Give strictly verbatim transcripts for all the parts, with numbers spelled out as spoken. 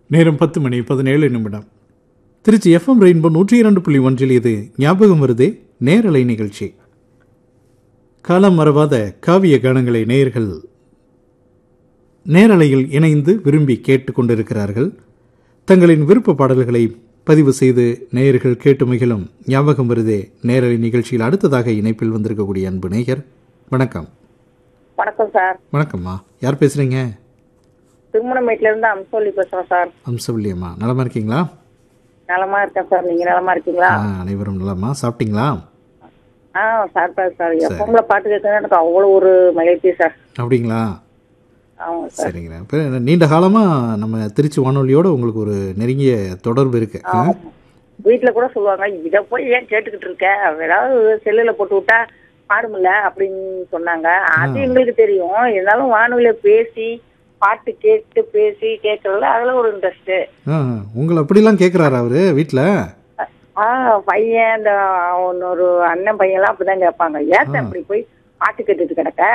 நேரம் பத்து மணி பதினேழு நிமிடம். திருச்சி எஃப்எம் ரெயின்போ நூற்றி இரண்டு புள்ளி ஒன்றில் இது ஞாபகம் வருதே நேரலை நிகழ்ச்சி. காலம் மறவாத காவிய கானங்களை நேயர்கள் நேரலையில் இணைந்து விரும்பி கேட்டுக்கொண்டிருக்கிறார்கள். தங்களின் விருப்ப பாடல்களை பதிவு செய்து நேயர்கள் கேட்டு மகிழும் ஞாபகம் வருதே நேரலை நிகழ்ச்சியில் அடுத்ததாக இணைப்பில் வந்திருக்கக்கூடிய அன்பு நேயர், வணக்கம். வணக்கம் சார். வணக்கம்மா, யார் பேசுறீங்க? திருமணமேட்ல இருந்து அம்சவல்லி பேசுறேன் சார். அம்சவல்லி அம்மா, நலமா இருக்கீங்களா? நலமா இருக்கேன் சார். நீங்க நலமா இருக்கீங்களா? அனைவரும் நலமா. சாப்பிட்டீங்களா? ஆ சாப்பிட்டேன் சார். எப்பவுமே பாட்டு கேட்கறது எனக்கு அவ்வளவு ஒரு மகிழ்ச்சி சார். அப்படிங்களா? ஆமாம் சார். சரிங்க. இப்போ நீண்ட காலமா நம்ம திருச்சி வானொலியோட உங்களுக்கு ஒரு நெருங்கிய தொடர்பு இருக்கு. வீட்டுல கூட சொல்லுவாங்க, இதை போய் ஏன் கேட்டுக்கிட்டு இருக்க, ஏதாவது செல்லுல போட்டு விட்டா பாடுமில்ல அப்படின்னு சொன்னாங்க. அது எங்களுக்கு தெரியும். இருந்தாலும் வானொலியில பேசி பாட்டு கேட்டு பேசி கேட்கறதுல அதுல ஒரு இன்ட்ரெஸ்ட். உங்களை அப்படிலாம் கேட்கிறாரு அவரு வீட்டுல? ஆஹ் பையன், இந்த ஒரு அண்ணன் பையன் எல்லாம் அப்படிதான் கேட்பாங்க. ஏன் அப்படி போய் பாட்டு கேட்டுட்டு கிடக்க,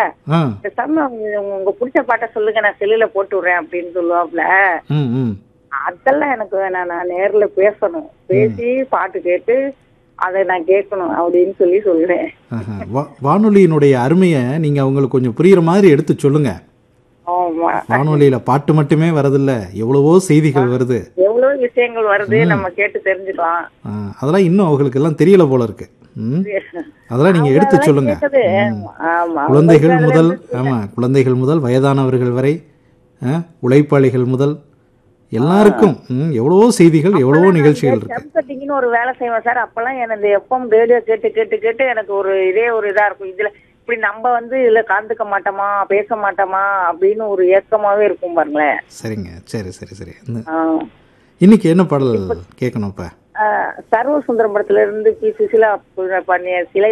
உங்க பிடிச்ச பாட்டை சொல்லுங்க, நான் செல்லுல போட்டு விடுறேன் அப்படின்னு சொல்லுவாப்ல. அதெல்லாம் எனக்கு வேணாம், நான் நேர்ல பேசணும், பேசி பாட்டு கேட்டு அதை நான் கேட்கணும் அப்படின்னு சொல்லி சொல்லுவேன். வானொலியினுடைய அருமையை நீங்க அவங்களுக்கு கொஞ்சம் புரியுற மாதிரி எடுத்து சொல்லுங்க. வானொலியில பாட்டு மட்டுமே வரதில்ல, எவ்வளவோ செய்திகள் வருது, எவ்வளவு விஷயங்கள் வருது, நம்ம கேட்டு தெரிஞ்சுக்கலாம். அதெல்லாம் இன்னும் அவங்களுக்கு எல்லாம் தெரியல போல இருக்கு. அதெல்லாம் நீங்க எடுத்து சொல்லுங்க. குழந்தைகள் முதல் ஆமா குழந்தைகள் முதல் வயதானவர்கள் வரை, உழைப்பாளிகள் முதல் எல்லாருக்கும் எவ்வளவோ செய்திகள், எவ்வளவோ நிகழ்ச்சிகள் இருக்கு. ஒரு வேலை செய்வேன் சார். அப்பெல்லாம் எனக்கு எப்பவும் ரேடியோ கேட்டு கேட்டு கேட்டு எனக்கு ஒரு இதே ஒரு இதா இருக்கும். இதுல இப்படி நம்ம வந்து இதுல கலந்துக்க மாட்டோமா, பேச மாட்டோமா அப்படின்னு ஒரு ஏக்கமாவே இருக்கும் பாருங்களேன். சரிங்க, சரி சரி சரி. இன்னைக்கு என்ன பாடல் கேட்கணும்? இப்ப சர்வ சுந்தரம் படத்துல இருந்து பி சுசிலா பண்ணிய சிலை